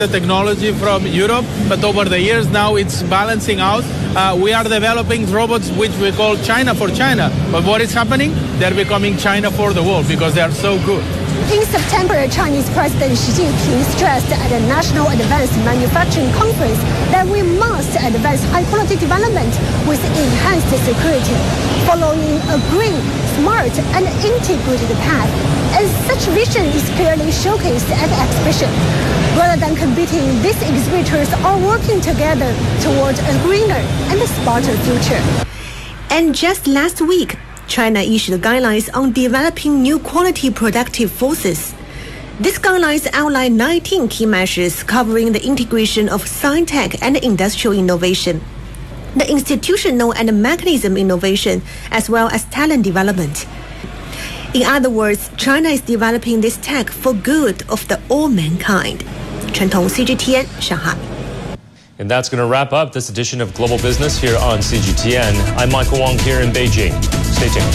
The technology from Europe, but over the years now it's balancing out. We are developing robots which we call China for China. But what is happening? They're becoming China for the world because they are so good. In September, Chinese President Xi Jinping stressed at the National Advanced Manufacturing Conference that we must advance high-quality development with enhanced security, following a green, smart, and integrated path. And such vision is clearly showcased at the exhibition. Rather than competing, these exhibitors are working together toward a greener and smarter future. And just last week, China issued guidelines on developing new quality productive forces. These guidelines outline 19 key measures covering the integration of science-tech and industrial innovation, the institutional and mechanism innovation, as well as talent development. In other words, China is developing this tech for good of the all mankind. 陈彤 CGTN 上海。 And that's going to wrap up this edition of Global Business here on CGTN. I'm Michael Wong here in Beijing. Stay tuned.